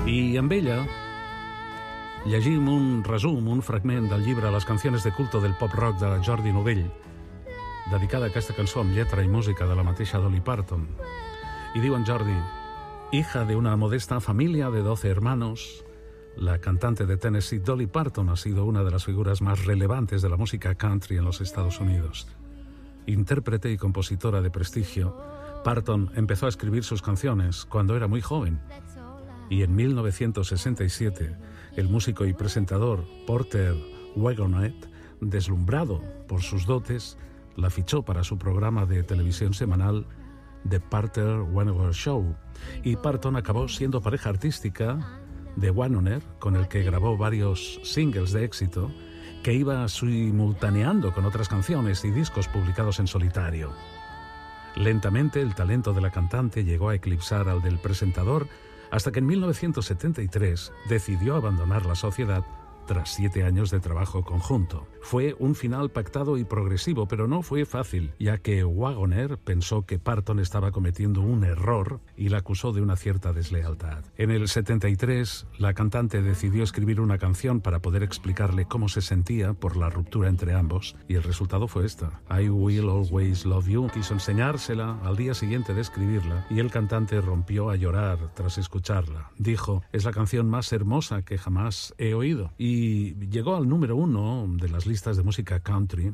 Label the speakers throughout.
Speaker 1: I amb ella llegim un resum, un fragment del llibre Les canciones de culto del pop-rock de Jordi Novell, dedicada a aquesta cançó amb lletra i música de la mateixa Dolly Parton. Y digo en Jordi: hija de una modesta familia de 12 hermanos, la cantante de Tennessee Dolly Parton ha sido una de las figuras más relevantes de la música country en los Estados Unidos. Intérprete y compositora de prestigio, Parton empezó a escribir sus canciones cuando era muy joven. Y en 1967, el músico y presentador Porter Wagoner, deslumbrado por sus dotes, la fichó para su programa de televisión semanal The Porter Wagoner Show, y Parton acabó siendo pareja artística de Wagoner, con el que grabó varios singles de éxito que iba simultaneando con otras canciones y discos publicados en solitario. Lentamente el talento de la cantante llegó a eclipsar al del presentador, hasta que en 1973 decidió abandonar la sociedad tras 7 años de trabajo conjunto. Fue un final pactado y progresivo, pero no fue fácil, ya que Wagoner pensó que Parton estaba cometiendo un error y la acusó de una cierta deslealtad. En el 73, la cantante decidió escribir una canción para poder explicarle cómo se sentía por la ruptura entre ambos, y el resultado fue esta: I Will Always Love You. Quiso enseñársela al día siguiente de escribirla, y el cantante rompió a llorar tras escucharla. Dijo: es la canción más hermosa que jamás he oído. Y llegó al número 1 de las listas de música country.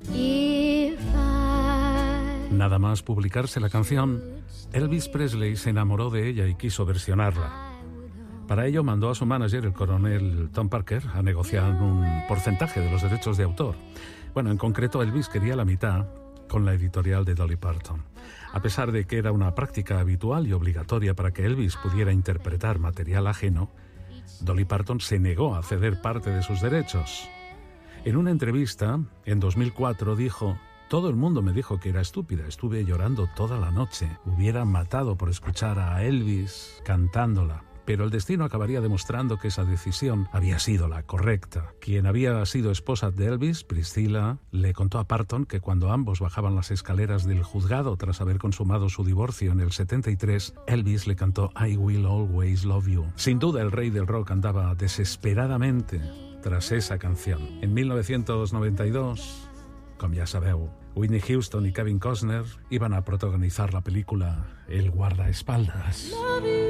Speaker 1: Nada más publicarse la canción, Elvis Presley se enamoró de ella y quiso versionarla. Para ello mandó a su manager, el coronel Tom Parker, a negociar un porcentaje de los derechos de autor. Bueno, en concreto, Elvis quería la mitad con la editorial de Dolly Parton. A pesar de que era una práctica habitual y obligatoria para que Elvis pudiera interpretar material ajeno, Dolly Parton se negó a ceder parte de sus derechos. En una entrevista, en 2004, dijo: todo el mundo me dijo que era estúpida, estuve llorando toda la noche, hubiera matado por escuchar a Elvis cantándola, pero el destino acabaría demostrando que esa decisión había sido la correcta. Quien había sido esposa de Elvis, Priscilla, le contó a Parton que cuando ambos bajaban las escaleras del juzgado tras haber consumado su divorcio en el 73, Elvis le cantó I Will Always Love You. Sin duda, el rey del rock andaba desesperadamente tras esa canción. En 1992, com ja sabeu, Whitney Houston y Kevin Costner iban a protagonizar la película El guardaespaldas.